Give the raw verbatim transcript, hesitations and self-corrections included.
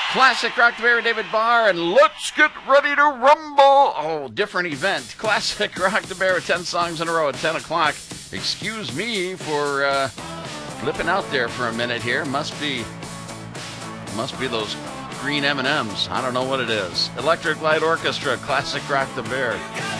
Classic Rock the Bear, David Barr, and let's get ready to rumble. Oh, different event. Classic Rock the Bear, ten songs in a row at ten o'clock. Excuse me for uh, flipping out there for a minute here. Must be, must be those green M and M's. I don't know what it is. Electric Light Orchestra, Classic Rock the Bear.